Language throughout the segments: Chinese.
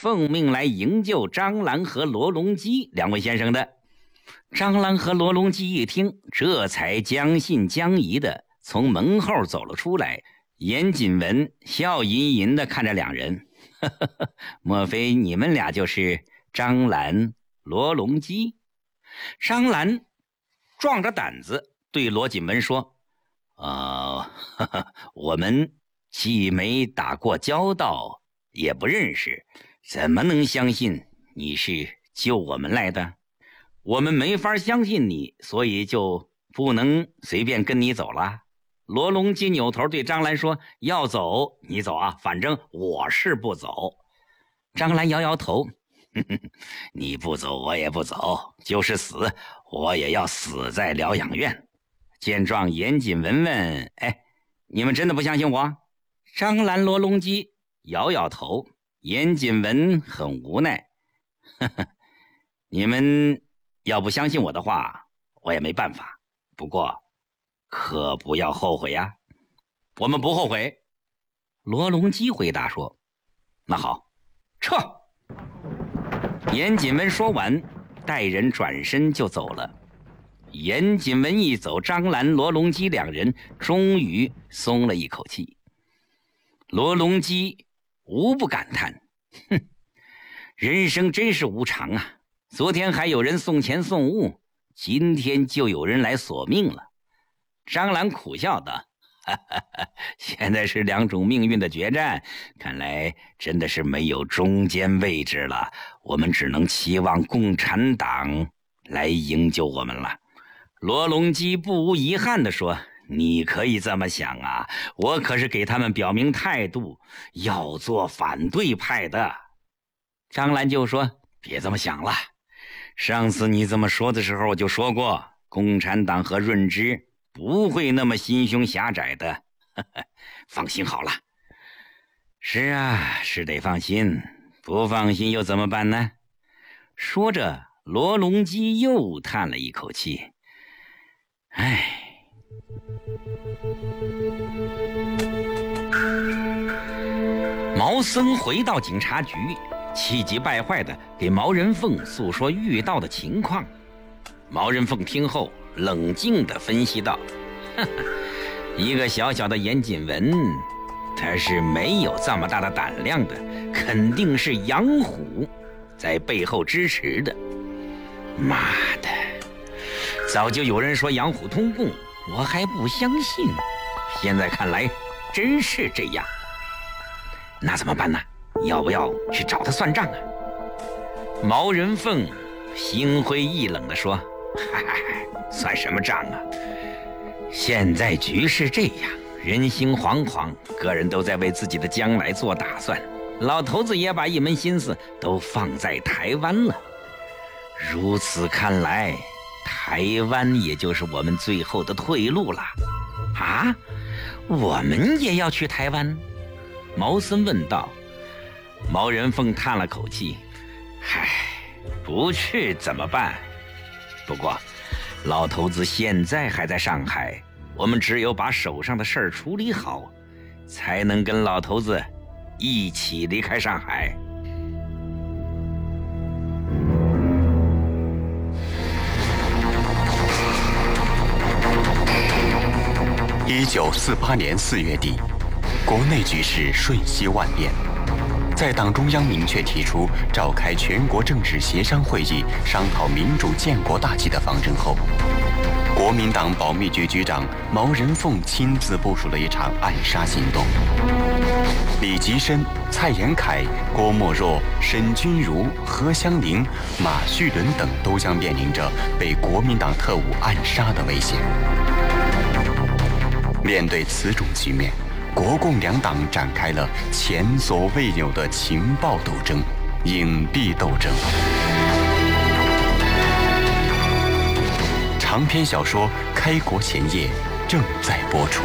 奉命来营救张兰和罗隆基两位先生的。张兰和罗隆基一听，这才将信将疑的从门后走了出来。严谨文笑吟吟的看着两人，呵呵呵，莫非你们俩就是张兰、罗隆基？张兰壮着胆子对罗锦文说：我们既没打过交道，也不认识，怎么能相信你是救我们来的？我们没法相信你，所以就不能随便跟你走了。罗隆基扭头对张兰说：要走你走啊，反正我是不走。张兰摇摇头：你不走我也不走，就是死我也要死在疗养院。见状，严谨文问：你们真的不相信我？张兰、罗隆基摇摇头，严谨文很无奈：你们要不相信我的话，我也没办法，不过可不要后悔呀。我们不后悔。罗隆基回答说：那好，撤。严谨文说完，带人转身就走了。严谨文一走，张兰、罗隆基两人终于松了一口气。罗隆基无不感叹：人生真是无常啊！昨天还有人送钱送物，今天就有人来索命了。张兰苦笑道：现在是两种命运的决战，看来真的是没有中间位置了，我们只能期望共产党来营救我们了。罗隆基不无遗憾地说：你可以这么想啊，我可是给他们表明态度，要做反对派的。张兰就说：别这么想了，上次你这么说的时候我就说过，共产党和润之不会那么心胸狭窄的，放心好了。是啊，是得放心，不放心又怎么办呢？说着，罗隆基又叹了一口气：毛森回到警察局，气急败坏地给毛人凤诉说遇到的情况。毛人凤听后冷静地分析道：一个小小的严谨文，他是没有这么大的胆量的，肯定是杨虎在背后支持的。妈的，早就有人说杨虎通共，我还不相信，现在看来真是这样。那怎么办呢？要不要去找他算账啊？毛人凤心灰意冷地说：算什么账啊？现在局势这样，人心惶惶，个人都在为自己的将来做打算，老头子也把一门心思都放在台湾了。如此看来，台湾也就是我们最后的退路了。啊，我们也要去台湾？毛森问道。毛人凤叹了口气：不去怎么办？不过老头子现在还在上海，我们只有把手上的事儿处理好，才能跟老头子一起离开上海。 1948年4月底，国内局势瞬息万变。在党中央明确提出召开全国政治协商会议，商讨民主建国大计的方针后，国民党保密局局长毛人凤亲自部署了一场暗杀行动。李吉深、蔡延闿、郭沫若、沈钧儒、何香凝、马叙伦等都将面临着被国民党特务暗杀的危险。面对此种局面，国共两党展开了前所未有的情报斗争、影蔽斗争。长篇小说《开国前夜》正在播出。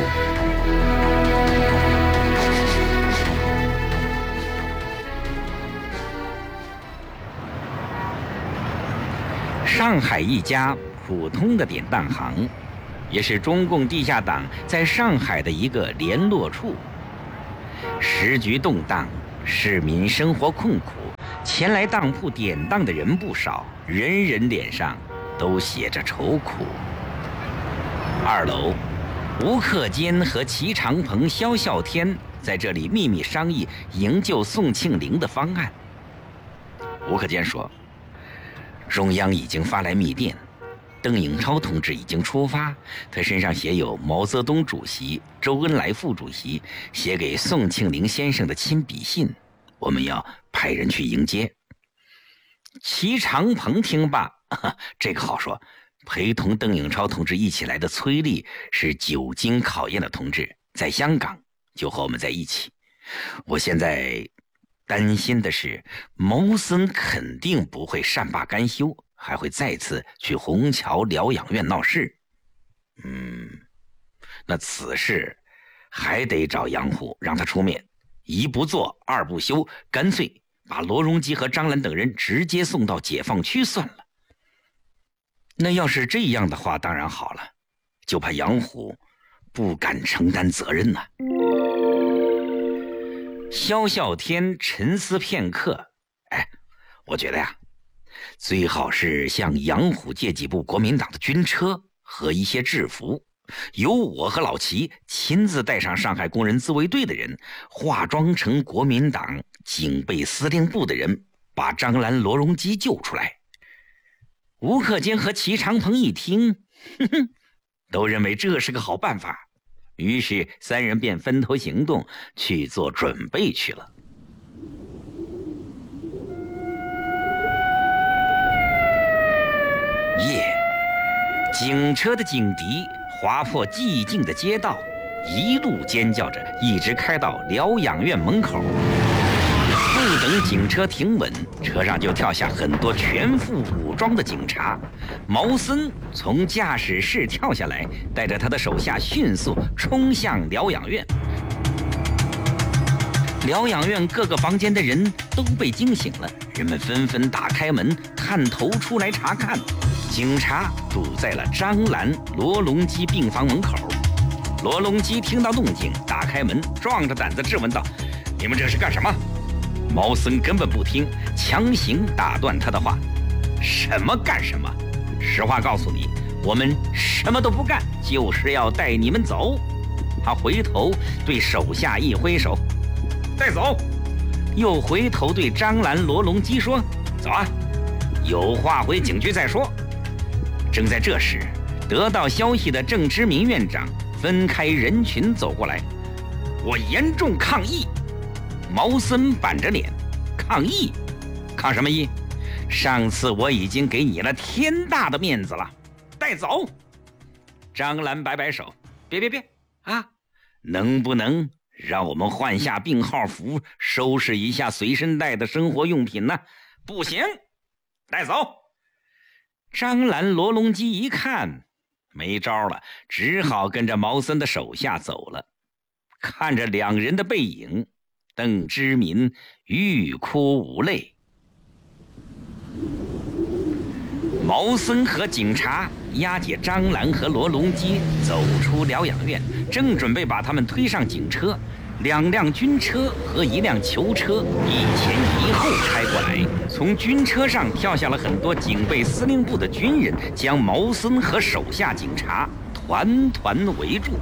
上海一家普通的典当行，也是中共地下党在上海的一个联络处。时局动荡，市民生活困苦， 前来当铺典当的人不少，人人脸上都写着愁苦。2楼，吴克坚和齐长鹏、萧啸天在这里秘密商议营救宋庆龄的方案。吴克坚说，中央已经发来密电，邓颖超同志已经出发，他身上写有毛泽东主席、周恩来副主席写给宋庆龄先生的亲笔信，我们要派人去迎接。齐长鹏听罢，这个好说，陪同邓颖超同志一起来的崔丽是久经考验的同志，在香港就和我们在一起。我现在担心的是，毛森肯定不会善罢甘休，还会再次去虹桥疗养院闹事。那此事还得找杨虎，让他出面，一不做二不休，干脆把罗荣基和张兰等人直接送到解放区算了。那要是这样的话当然好了，就怕杨虎不敢承担责任呐。萧啸天沉思片刻，我觉得呀，最好是向杨虎借几部国民党的军车和一些制服，由我和老齐亲自带上上海工人自卫队的人，化妆成国民党警备司令部的人，把张兰、罗荣基救出来。吴克坚和齐长鹏一听，都认为这是个好办法，于是3人便分头行动，去做准备去了。夜，警车的警笛划破寂静的街道，一路尖叫着，一直开到疗养院门口。不等警车停稳，车上就跳下很多全副武装的警察。毛森从驾驶室跳下来，带着他的手下迅速冲向疗养院。疗养院各个房间的人都被惊醒了，人们纷纷打开门，探头出来查看。警察堵在了张兰、罗荣基病房门口。罗荣基听到动静，打开门，壮着胆子质问道：“你们这是干什么？”毛森根本不听，强行打断他的话：“什么干什么？实话告诉你，我们什么都不干，就是要带你们走。”他回头对手下一挥手：“带走！”又回头对张兰、罗荣基说：“走啊，有话回警局再说。”正在这时，得到消息的郑之明院长分开人群走过来：“我严重抗议！”毛森板着脸：“抗议？抗什么议？上次我已经给你了天大的面子了，带走！”张兰摆摆手：“别啊，能不能让我们换下病号服，收拾一下随身带的生活用品呢？”“不行，带走！”张兰、罗荣基一看没招了，只好跟着毛森的手下走了。看着2人的背影，邓之民欲哭无泪。毛森和警察押解张兰和罗荣基走出疗养院，正准备把他们推上警车，2辆军车和1辆囚车一前一后开过来，从军车上跳下了很多警备司令部的军人，将毛森和手下警察团团围住。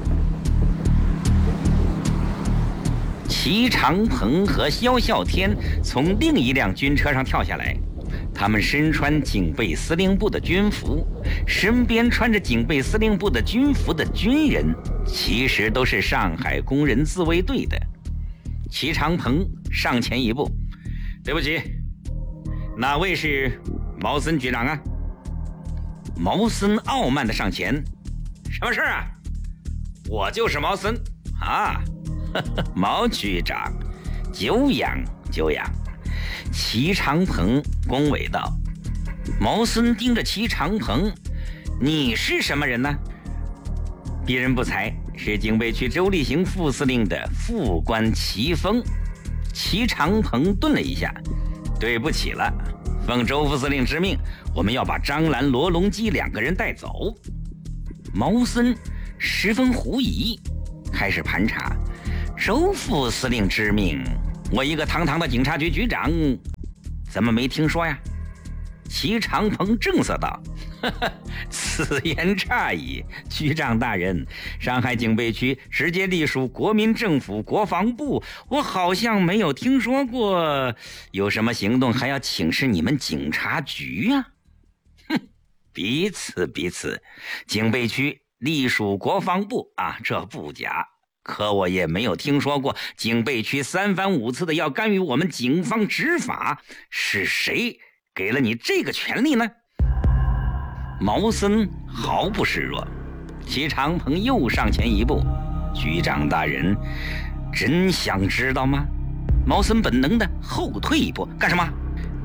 齐长鹏和萧啸天从另一辆军车上跳下来，他们身穿警备司令部的军服，身边穿着警备司令部的军服的军人其实都是上海工人自卫队的。齐长鹏上前一步：“对不起，哪位是毛森局长啊？”毛森傲慢地上前：“什么事啊？我就是毛森啊。”“毛局长，久仰久仰。”齐长鹏恭维道。毛森盯着齐长鹏：“你是什么人呢？”“鄙人不才，是警备区周立行副司令的副官齐峰。”齐长鹏顿了一下：“对不起了，奉周副司令之命，我们要把张兰、罗荣基2个人带走。”毛森十分狐疑，开始盘查：“周副司令之命，我一个堂堂的警察局局长， 怎么没听说呀？齐长鹏正色道：“此言差矣，局长大人，上海警备区直接隶属国民政府国防部，我好像没有听说过有什么行动还要请示你们警察局呀。”哼，彼此，警备区隶属国防部啊，这不假。可我也没有听说过警备区三番五次的要干预我们警方执法，是谁给了你这个权利呢？毛森毫不示弱，齐长鹏又上前一步：“局长大人，真想知道吗？”毛森本能的后退一步：“干什么？”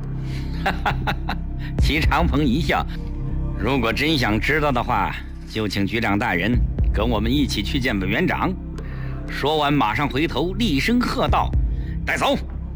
齐长鹏一笑：“如果真想知道的话，就请局长大人跟我们一起去见委员长。”说完马上回头厉声喝道：“带走！”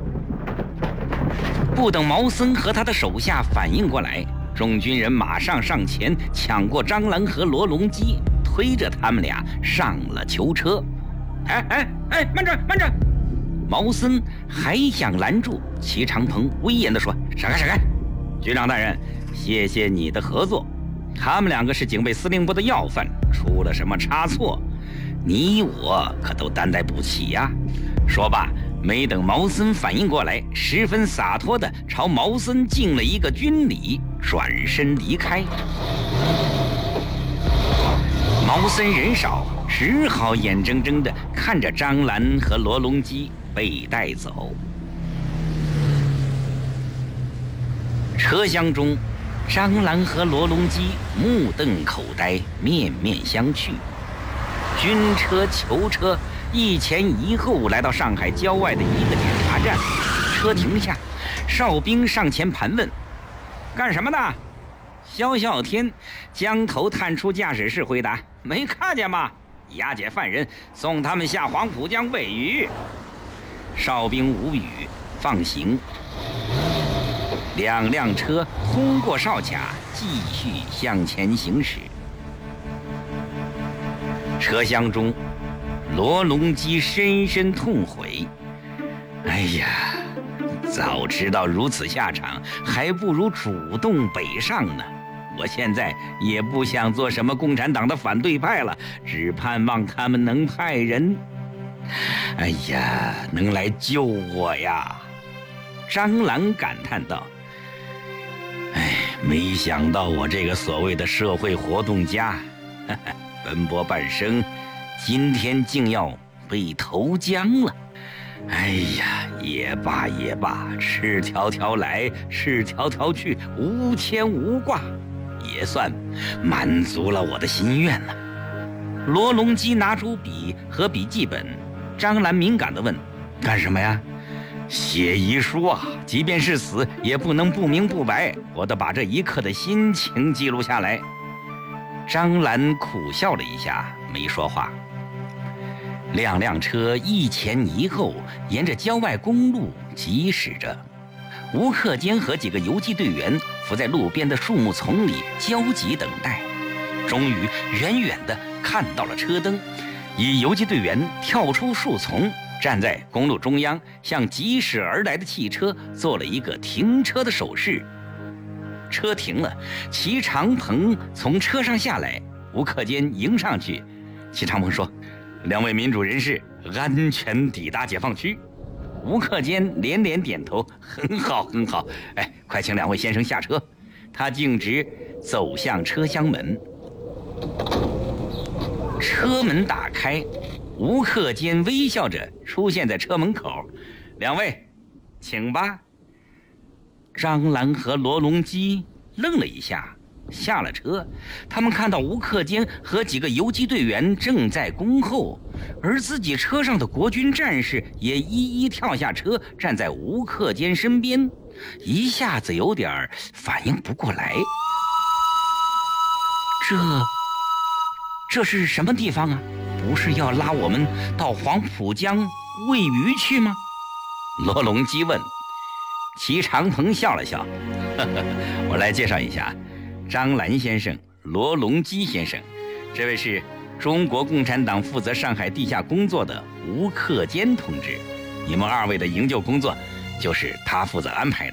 不等毛森和他的手下反应过来，众军人马上上前抢过张兰和罗隆基，推着他们俩上了囚车。慢着！毛森还想拦住齐长鹏，威严地说：“闪开！局长大人，谢谢你的合作。他们两个是警备司令部的要犯，出了什么差错，你我可都担待不起呀。”说罢，没等毛森反应过来，十分洒脱地朝毛森敬了一个军礼，转身离开。毛森人少，只好眼睁睁地看着张兰和罗隆基被带走。车厢中，张兰和罗隆基目瞪口呆，面面相觑。军车、囚车一前一后来到上海郊外的一个检查站，车停下，哨兵上前盘问：“干什么的？”萧啸天将头探出驾驶室回答：“没看见吗？押解犯人，送他们下黄浦江喂鱼。”哨兵无语，放行。两辆车通过哨卡，继续向前行驶。车厢中，罗隆基深深痛悔：“哎呀，早知道如此下场，还不如主动北上呢。我现在也不想做什么共产党的反对派了，只盼望他们能派人，哎呀，能来救我呀。”张兰感叹道：“哎，没想到我这个所谓的社会活动家，奔波半生，今天竟要被投江了。哎呀，也罢，赤条条来，赤条条去，无牵无挂，也算满足了我的心愿了。”罗隆基拿出笔和笔记本，张兰敏感地问：“干什么呀？”“写遗书啊，即便是死，也不能不明不白，我得把这一刻的心情记录下来。”张兰苦笑了一下，没说话。两辆车一前一后沿着郊外公路疾驶着，吴克坚和几个游击队员伏在路边的树木丛里焦急等待。终于远远地看到了车灯，一游击队员跳出树丛，站在公路中央，向疾驶而来的汽车做了一个停车的手势。车停了，齐长鹏从车上下来，吴克坚迎上去。齐长鹏说：“两位民主人士安全抵达解放区。”吴克坚连连点头：“很好。哎，快请两位先生下车。”他径直走向车厢门。车门打开，吴克坚微笑着出现在车门口：“两位，请吧。”张兰和罗隆基愣了一下，下了车。他们看到吴克坚和几个游击队员正在恭候，而自己车上的国军战士也一一跳下车，站在吴克坚身边，一下子有点反应不过来。这是什么地方啊？不是要拉我们到黄浦江喂鱼去吗？罗隆基问。齐长鹏笑了笑：“我来介绍一下，张兰先生，罗隆基先生，这位是中国共产党负责上海地下工作的吴克坚同志，你们二位的营救工作就是他负责安排的。